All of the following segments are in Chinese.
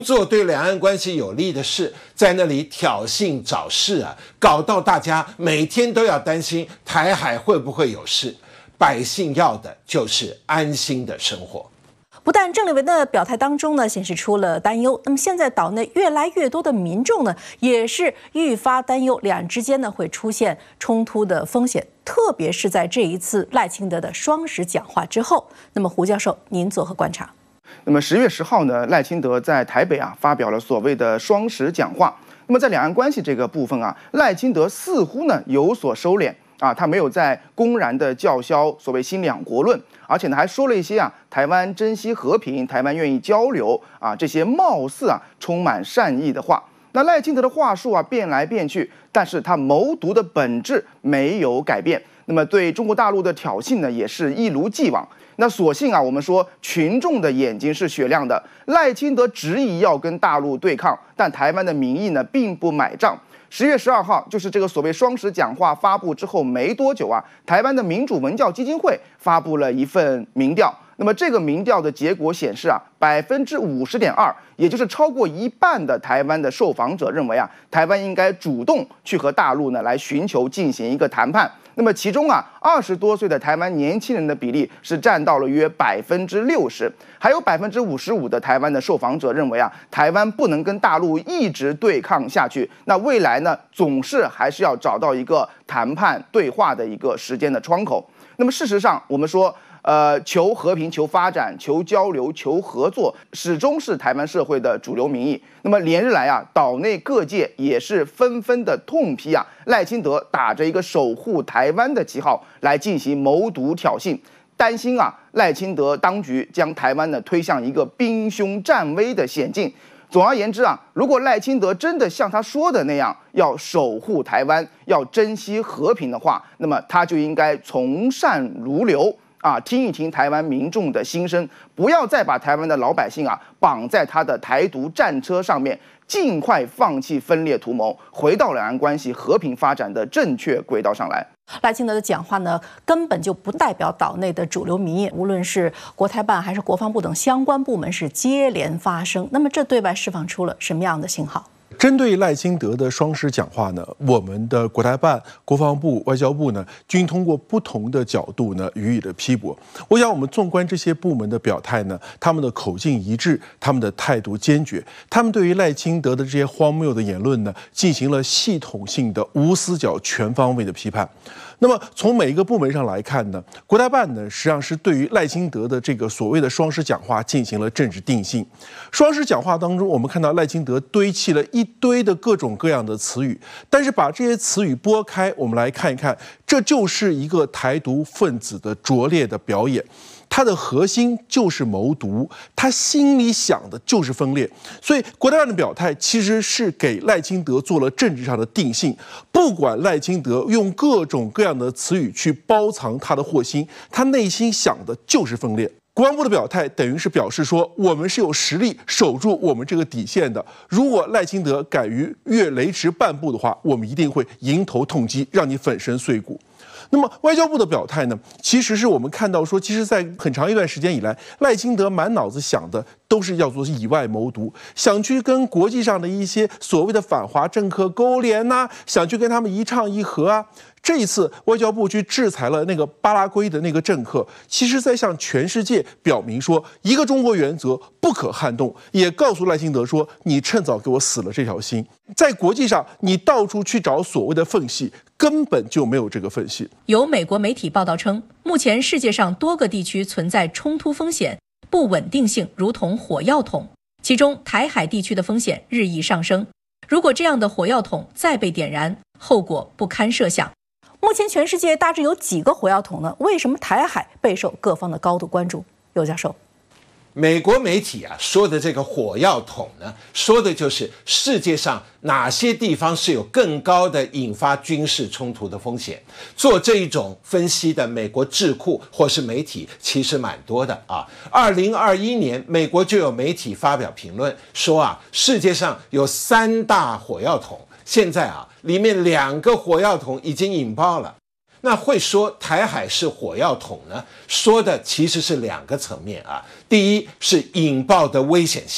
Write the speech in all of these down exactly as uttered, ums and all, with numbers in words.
做对两岸关系有利的事，在那里挑衅找事啊，搞到大家每天都要担心台海会不会有事。百姓要的就是安心的生活。 不但郑丽文的表态当中呢显示出了担忧，那么现在岛内越来越多的民众呢也是愈发担忧两岸之间呢会出现冲突的风险，特别是在这一次赖清德的双十讲话之后。那么胡教授，您作何观察？ 那么十月十号呢，赖清德在台北啊发表了所谓的双十讲话。那么在两岸关系这个部分啊，赖清德似乎呢有所收敛啊，他没有在公然的叫嚣所谓新两国论。而且呢，还说了一些啊，台湾珍惜和平，台湾愿意交流啊，这些貌似啊充满善意的话。那赖清德的话术啊变来变去，但是他谋独的本质没有改变。那么对中国大陆的挑衅呢，也是一如既往。那所幸啊，我们说群众的眼睛是雪亮的，赖清德执意要跟大陆对抗，但台湾的民意呢并不买账。十月十二号，就是这个所谓双十讲话发布之后没多久啊，台湾的民主文教基金会发布了一份民调。那么这个民调的结果显示啊，百分之五十点二，也就是超过一半的台湾的受访者认为啊，台湾应该主动去和大陆呢来寻求进行一个谈判。那么其中啊，二十多岁的台湾年轻人的比例是占到了约百分之六十，还有百分之五十五的台湾的受访者认为啊，台湾不能跟大陆一直对抗下去，那未来呢，总是还是要找到一个谈判对话的一个时间的窗口。那么事实上，我们说。呃，求和平、求发展、求交流、求合作，始终是台湾社会的主流民意。那么连日来啊，岛内各界也是纷纷的痛批啊，赖清德打着一个守护台湾的旗号来进行谋独挑衅，担心啊，赖清德当局将台湾呢推向一个兵凶战危的险境。总而言之啊，如果赖清德真的像他说的那样要守护台湾、要珍惜和平的话，那么他就应该从善如流。啊，听一听台湾民众的心声，不要再把台湾的老百姓啊绑在他的台独战车上面，尽快放弃分裂图谋，回到两岸关系和平发展的正确轨道上来。 赖清德的讲话呢，根本就不代表岛内的主流民意，无论是国台办还是国防部等相关部门是接连发声。那么这对外释放出了什么样的信号？ 针对赖清德的双十讲话呢，我们的国台办、国防部、外交部呢，均通过不同的角度呢予以了批驳。我想，我们纵观这些部门的表态呢，他们的口径一致，他们的态度坚决，他们对于赖清德的这些荒谬的言论呢，进行了系统性的、无死角、全方位的批判。那么从每一个部门上来看呢，国台办呢实际上是对于赖清德的这个所谓的双十讲话进行了政治定性。双十讲话当中，我们看到赖清德堆砌了一堆的各种各样的词语，但是把这些词语拨开，我们来看一看，这就是一个台独分子的拙劣的表演。他的核心就是谋独，他心里想的就是分裂，所以国台办的表态其实是给赖清德做了政治上的定性。不管赖清德用各种各样的词语去包藏他的祸心，他内心想的就是分裂。国防部的表态等于是表示说，我们是有实力守住我们这个底线的。如果赖清德敢于越雷池半步的话，我们一定会迎头痛击，让你粉身碎骨。那么外交部的表态呢，其实是我们看到说，其实在很长一段时间以来，赖清德满脑子想的都是要做以外谋独，想去跟国际上的一些所谓的反华政客勾连呐、啊，想去跟他们一唱一和啊。这一次外交部去制裁了那个巴拉圭的那个政客，其实在向全世界表明说，一个中国原则不可撼动，也告诉赖清德说，你趁早给我死了这条心。在国际上，你到处去找所谓的缝隙，根本就没有这个缝隙。 有美国媒体报道称，目前世界上多个地区存在冲突风险，不稳定性如同火药桶，其中台海地区的风险日益上升。如果这样的火药桶再被点燃，后果不堪设想。 目前全世界大致有几个火药桶呢？为什么台海备受各方的高度关注？尤教授， 美国媒体啊说的这个火药桶呢，说的就是世界上哪些地方是有更高的引发军事冲突的风险。做这一种分析的美国智库或是媒体其实蛮多的啊。二零二一年，美国就有媒体发表评论说啊，世界上有三大火药桶。现在啊，里面两个火药桶已经引爆了。那会说台海是火药桶呢？说的其实是两个层面啊。第一是引爆的危险性，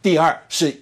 第二是